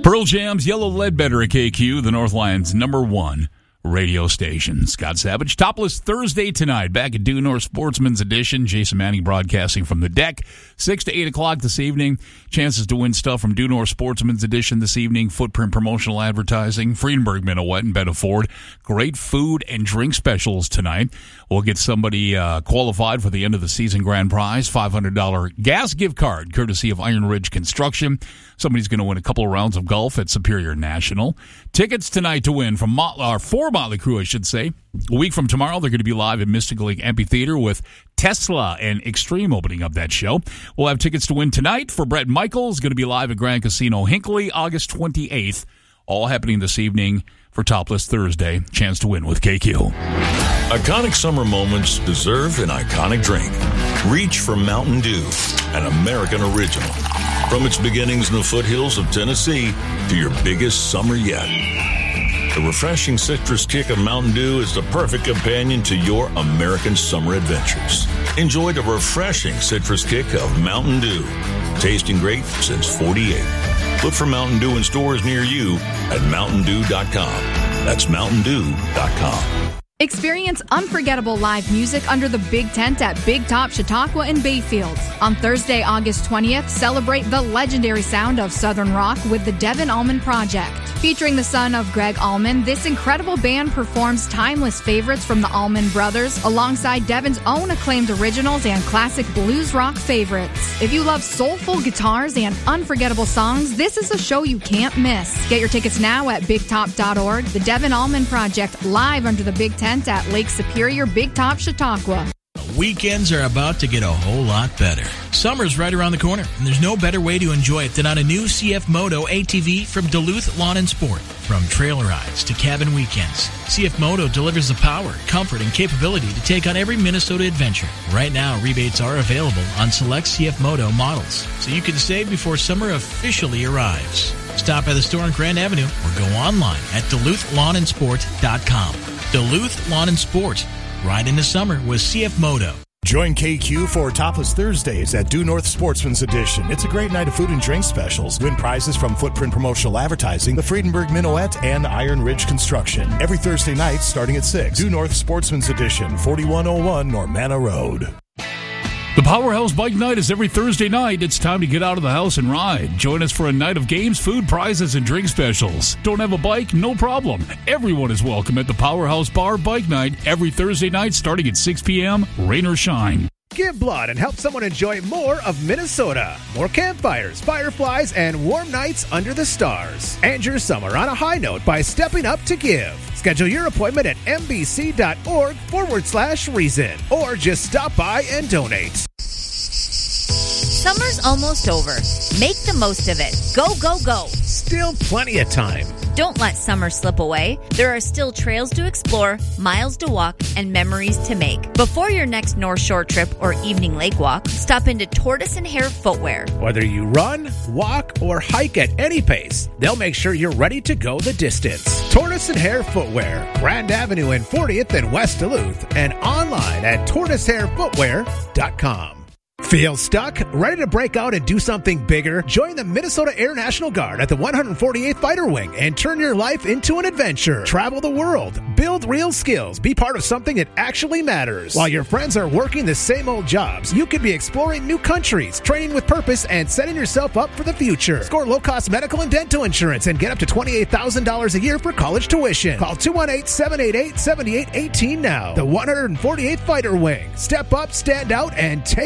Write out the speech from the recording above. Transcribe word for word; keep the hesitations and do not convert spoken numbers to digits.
Pearl Jam's Yellow Ledbetter at K Q, the North Lions' number one radio station. Scott Savage, Topless Thursday tonight, back at Due North Sportsman's Edition. Jason Manning broadcasting from the deck, six to eight o'clock this evening. Chances to win stuff from Due North Sportsman's Edition this evening. Footprint promotional advertising, Friedenberg Minuet and Betta Ford. Great food and drink specials tonight. We'll get somebody uh, qualified for the end of the season grand prize, five hundred dollars gas gift card, courtesy of Iron Ridge Construction. Somebody's going to win a couple of rounds of golf at Superior National. Tickets tonight to win from Mot- or for Motley Crue, I should say. A week from tomorrow, they're going to be live at Mystic Lake Amphitheater with Tesla and Extreme opening up that show. We'll have tickets to win tonight for Bret Michaels, going to be live at Grand Casino Hinckley, August twenty-eighth. All happening this evening for Topless Thursday. Chance to win with K Q. Iconic summer moments deserve an iconic drink. Reach for Mountain Dew, an American original. From its beginnings in the foothills of Tennessee to your biggest summer yet. The refreshing citrus kick of Mountain Dew is the perfect companion to your American summer adventures. Enjoy the refreshing citrus kick of Mountain Dew. Tasting great since forty-eight. Look for Mountain Dew in stores near you at mountain dew dot com. That's mountain dew dot com. Experience unforgettable live music under the Big Tent at Big Top Chautauqua in Bayfield. On Thursday, August twentieth, celebrate the legendary sound of Southern rock with the Devin Allman Project. Featuring the son of Greg Allman, this incredible band performs timeless favorites from the Allman Brothers alongside Devin's own acclaimed originals and classic blues rock favorites. If you love soulful guitars and unforgettable songs, this is a show you can't miss. Get your tickets now at big top dot org. The Devin Allman Project, live under the Big Tent at Lake Superior, Big Top, Chautauqua. Weekends are about to get a whole lot better. Summer's right around the corner, and there's no better way to enjoy it than on a new C F Moto A T V from Duluth Lawn and Sport. From trail rides to cabin weekends, C F Moto delivers the power, comfort, and capability to take on every Minnesota adventure. Right now, rebates are available on select C F Moto models, so you can save before summer officially arrives. Stop by the store on Grand Avenue or go online at duluth lawn and sport dot com. Duluth Lawn and Sport. Ride into summer with C F Moto. Join K Q for Topless Thursdays at Due North Sportsman's Edition. It's a great night of food and drink specials. Win prizes from Footprint Promotional Advertising, the Friedenberg Minuet, and Iron Ridge Construction. Every Thursday night starting at six. Due North Sportsman's Edition, forty-one oh one Normanna Road. The Powerhouse Bike Night is every Thursday night. It's time to get out of the house and ride. Join us for a night of games, food, prizes, and drink specials. Don't have a bike? No problem. Everyone is welcome at the Powerhouse Bar Bike Night every Thursday night starting at six p.m., rain or shine. Give blood and help someone enjoy more of Minnesota. More campfires, fireflies, and warm nights under the stars. End your summer on a high note by stepping up to give. Schedule your appointment at mbc.org forward slash reason or just stop by and donate. Summer's almost over. Make the most of it. Go, go, go. Still plenty of time. Don't let summer slip away. There are still trails to explore, miles to walk, and memories to make. Before your next North Shore trip or evening lake walk, stop into Tortoise and Hare Footwear. Whether you run, walk, or hike at any pace, they'll make sure you're ready to go the distance. Tortoise and Hare Footwear, Grand Avenue and fortieth in West Duluth, and online at tortoise hare footwear dot com. Feel stuck? Ready to break out and do something bigger? Join the Minnesota Air National Guard at the one hundred forty-eighth Fighter Wing and turn your life into an adventure. Travel the world, build real skills, be part of something that actually matters. While your friends are working the same old jobs, you could be exploring new countries, training with purpose, and setting yourself up for the future. Score low-cost medical and dental insurance and get up to twenty-eight thousand dollars a year for college tuition. Call two one eight, seven eight eight, seven eight one eight now. The one hundred forty-eighth Fighter Wing. Step up, stand out, and take